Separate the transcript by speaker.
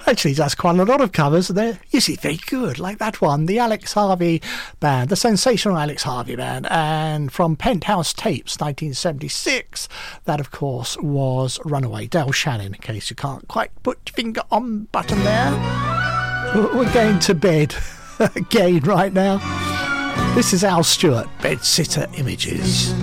Speaker 1: Actually, he does quite a lot of covers. They're usually very good, like that one, the Alex Harvey Band, the sensational Alex Harvey Band, and from Penthouse Tapes, 1976, that, of course, was Runaway, Del Shannon, in case you can't quite put your finger on the button there. We're going to bed again right now. This is Al Stewart, Bedsitter Images.